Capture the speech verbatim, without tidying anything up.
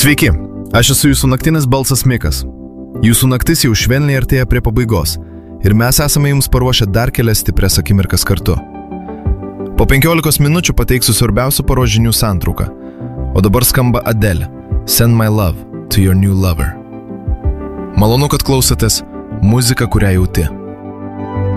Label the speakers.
Speaker 1: Sveiki, aš esu jūsų naktinis balsas Mikas. Jūsų naktis jau švelniai artėja prie pabaigos ir mes esame jums paruošę dar kelias stiprias akimirkas kartu. Po penkiolikos minučių pateiksiu svarbiausių paros žinių santrauką, o dabar skamba Adele, Send My Love to Your New Lover. Malonu, kad klausotės muziką, kurią jauti.